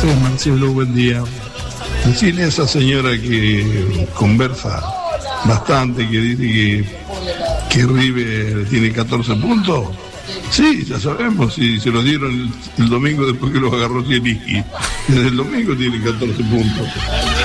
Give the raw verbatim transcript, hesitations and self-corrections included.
Marcelo, buen día. Decirle a esa señora que conversa bastante, que dice que, que River tiene catorce puntos. Sí, ya sabemos, si se lo dieron el, el domingo después que los agarró Zielinski. Desde el domingo tiene catorce puntos.